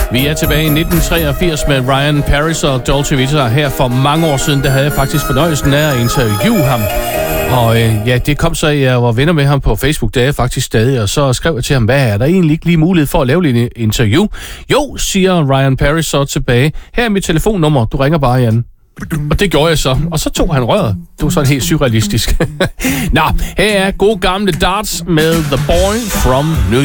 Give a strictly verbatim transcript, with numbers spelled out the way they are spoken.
Vi er tilbage i nitten treogfirs med Ryan Paris og Dolce Vita. Her for mange år siden, der havde jeg faktisk fornøjelsen af at interviewe ham. Og øh, ja, det kom så, jeg var venner med ham på Facebook, det er jeg faktisk stadig, og så skrev jeg til ham, hvad er der egentlig ikke lige mulighed for at lave en interview? Jo, siger Ryan Paris så tilbage. Her er mit telefonnummer, du ringer bare, Jan. Og det gjorde jeg så, og så tog han røret. Det var sådan helt surrealistisk. Nå, her er gode gamle darts med The Boy from New York.